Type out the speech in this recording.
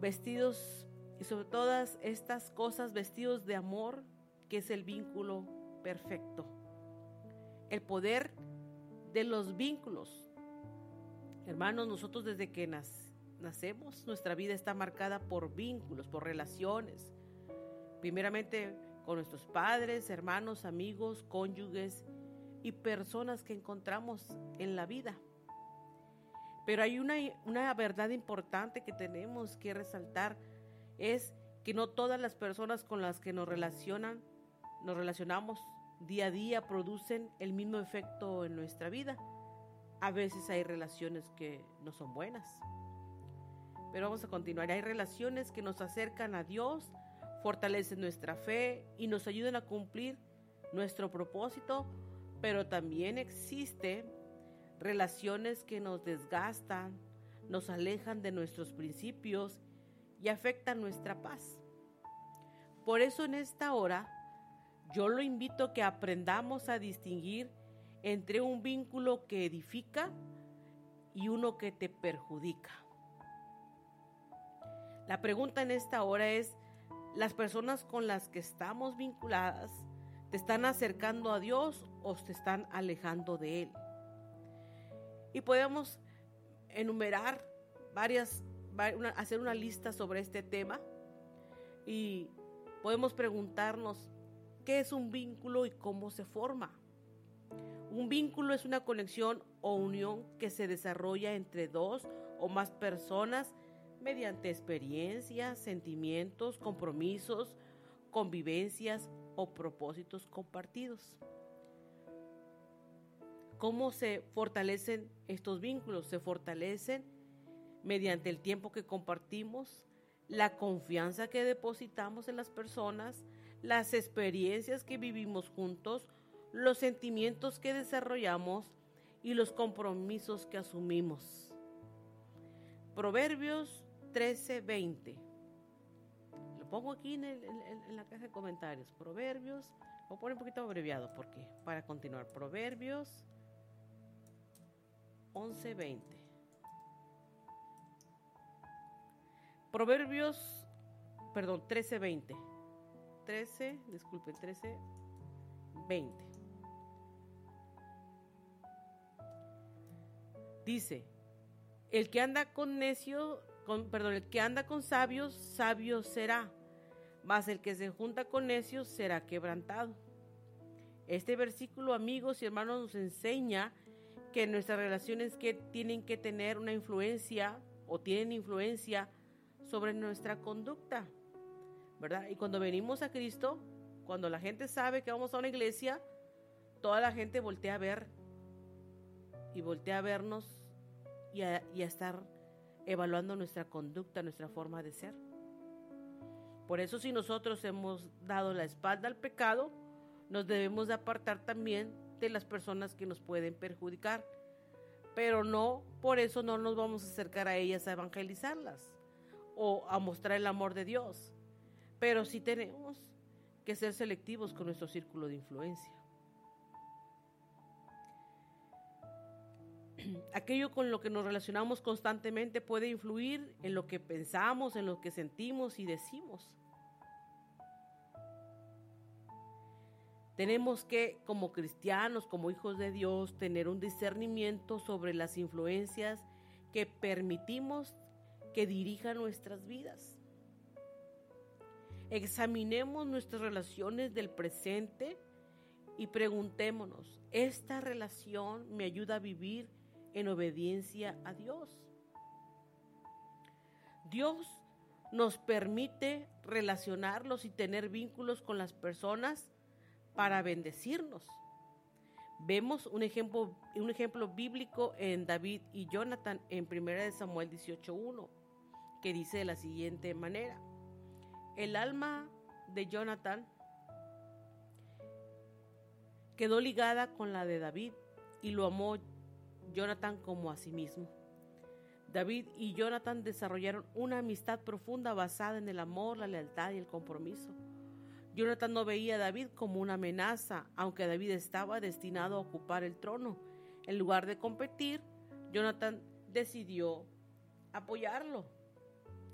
vestidos, y sobre todas estas cosas vestidos de amor, que es el vínculo perfecto. El poder de los vínculos. Hermanos, nosotros desde que nacemos, nuestra vida está marcada por vínculos, por relaciones. Primeramente con nuestros padres, hermanos, amigos, cónyuges y personas que encontramos en la vida. Pero hay una verdad importante que tenemos que resaltar, es que no todas las personas con las que nos relacionamos día a día producen el mismo efecto en nuestra vida. A veces hay relaciones que no son buenas. Pero vamos a continuar. Hay relaciones que nos acercan a Dios, fortalecen nuestra fe y nos ayudan a cumplir nuestro propósito, pero también existen relaciones que nos desgastan, nos alejan de nuestros principios y afectan nuestra paz. Por eso en esta hora yo lo invito a que aprendamos a distinguir entre un vínculo que edifica y uno que te perjudica. La pregunta en esta hora es: ¿las personas con las que estamos vinculadas te están acercando a Dios o te están alejando de Él? Y podemos enumerar hacer una lista sobre este tema, y podemos preguntarnos qué es un vínculo y cómo se forma. Un vínculo es una conexión o unión que se desarrolla entre dos o más personas mediante experiencias, sentimientos, compromisos, convivencias o propósitos compartidos. ¿Cómo se fortalecen estos vínculos? Se fortalecen mediante el tiempo que compartimos, la confianza que depositamos en las personas, las experiencias que vivimos juntos, los sentimientos que desarrollamos y los compromisos que asumimos. Proverbios 13:20. Lo pongo aquí en la caja de comentarios. Proverbios, voy a poner un poquito abreviado para continuar. Proverbios 11:20. Proverbios, 13:20. 13:20. Dice: el que anda con sabios, sabio será, mas el que se junta con necios será quebrantado. Este versículo, amigos y hermanos, nos enseña que nuestras relaciones tienen que tener una influencia o tienen influencia sobre nuestra conducta, ¿verdad? Y cuando venimos a Cristo, cuando la gente sabe que vamos a una iglesia, toda la gente voltea a ver y voltea a vernos y a estar evaluando nuestra conducta, nuestra forma de ser. Por eso, si nosotros hemos dado la espalda al pecado, nos debemos de apartar también de las personas que nos pueden perjudicar, pero no por eso no nos vamos a acercar a ellas a evangelizarlas o a mostrar el amor de Dios, pero sí tenemos que ser selectivos con nuestro círculo de influencia. Aquello con lo que nos relacionamos constantemente puede influir en lo que pensamos, en lo que sentimos y decimos. Tenemos que, como cristianos, como hijos de Dios, tener un discernimiento sobre las influencias que permitimos que dirijan nuestras vidas. Examinemos nuestras relaciones del presente y preguntémonos: ¿esta relación me ayuda a vivir en obediencia a Dios? Dios nos permite relacionarnos y tener vínculos con las personas para bendecirnos. Vemos un ejemplo bíblico en David y Jonathan en 1 Samuel 18:1, que dice de la siguiente manera: el alma de Jonathan quedó ligada con la de David y lo amó Jonathan como a sí mismo. David y Jonathan desarrollaron una amistad profunda basada en el amor, la lealtad y el compromiso. Jonathan no veía a David como una amenaza, aunque David estaba destinado a ocupar el trono. En lugar de competir, Jonathan decidió apoyarlo.